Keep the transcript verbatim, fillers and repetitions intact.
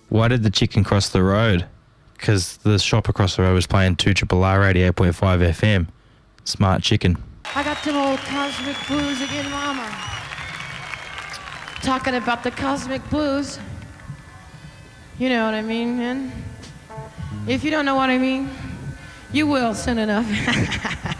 Why did the chicken cross the road? Because the shop across the road was playing two Triple R eighty-eight point five F M. Smart chicken. I got them old cosmic blues again, mama. Talking about the cosmic blues. You know what I mean, man? If you don't know what I mean, you will soon enough.